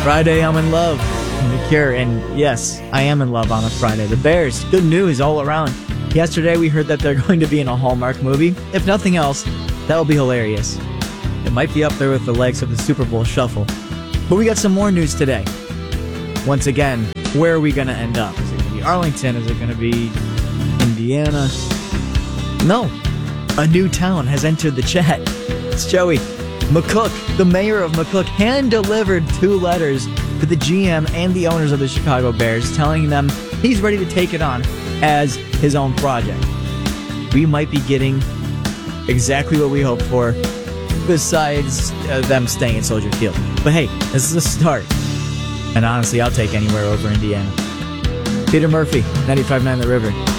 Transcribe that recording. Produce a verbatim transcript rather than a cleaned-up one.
Friday, I'm in love. The Cure, and yes, I am in love on a Friday. The Bears, good news all around. Yesterday, we heard that they're going to be in a Hallmark movie. If nothing else, that will be hilarious. It might be up there with the legs of the Super Bowl Shuffle. But we got some more news today. Once again, where are we going to end up? Is it going to be Arlington? Is it going to be Indiana? No. A new town has entered the chat. It's Joey. McCook, the mayor of McCook, hand-delivered two letters to the G M and the owners of the Chicago Bears, telling them he's ready to take it on as his own project. We might be getting exactly what we hoped for, besides uh, them staying at Soldier Field. But hey, this is a start. And honestly, I'll take anywhere over Indiana. Peter Murphy, ninety-five point nine The River.